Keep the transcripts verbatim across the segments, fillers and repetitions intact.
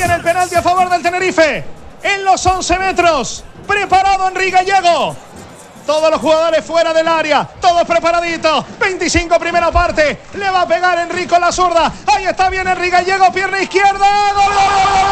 viene el penalti a favor del Tenerife. En los once metros. Preparado Enrique Gallego. Todos los jugadores fuera del área, todos preparaditos. veinticinco primera parte. Le va a pegar Enrique con la zurda. Ahí está bien Enrique Gallego, pierna izquierda. Gol, gol,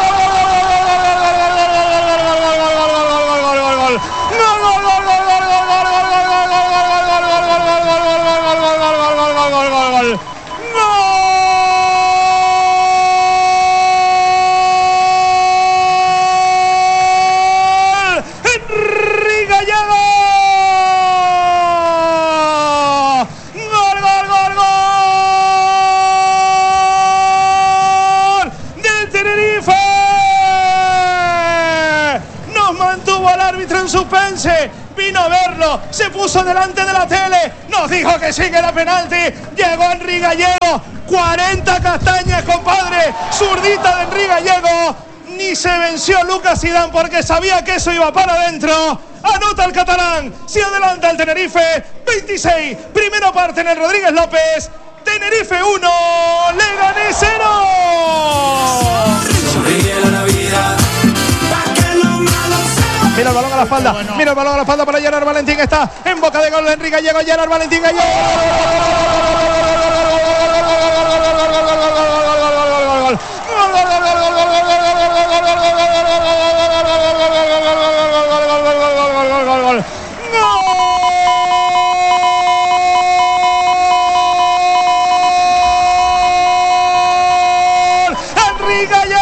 suspense, vino a verlo, se puso delante de la tele, nos dijo que sí que era penalti, llegó Enrique Gallego, cuarenta castañas, compadre, zurdita de Enrique Gallego, ni se venció Lucas Zidane porque sabía que eso iba para adentro, anota el catalán, se adelanta el Tenerife, veintiséis, primera parte en el Rodríguez López, Tenerife uno, Leganés cero. Mira el balón a la espalda, bueno. Mira el balón a la espalda para Gerard Valentín, está en boca de gol de Enrique Gallego, Gerard Valentín Gallego. Enrique Gallego.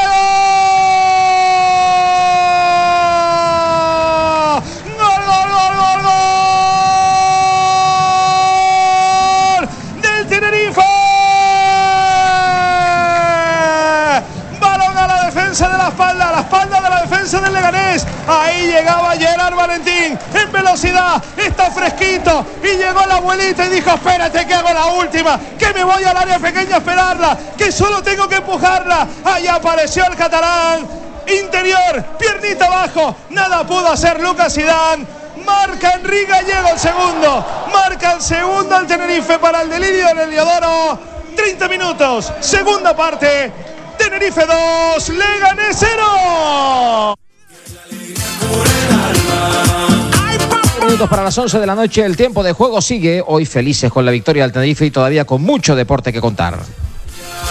De la espalda, a la espalda de la defensa del Leganés. Ahí llegaba Gerard Valentín en velocidad, está fresquito y llegó la abuelita y dijo: espérate que hago la última, que me voy al área pequeña a esperarla, que solo tengo que empujarla. Ahí apareció el catalán, interior, piernita abajo, nada pudo hacer Lucas Zidane. Marca Enrique Gallego el segundo, marca el segundo al Tenerife para el delirio del Heliodoro. treinta minutos, segunda parte. Tenerife dos, Leganés cero. Minutos para las once de la noche, el tiempo de juego sigue. Hoy felices con la victoria del Tenerife y todavía con mucho deporte que contar.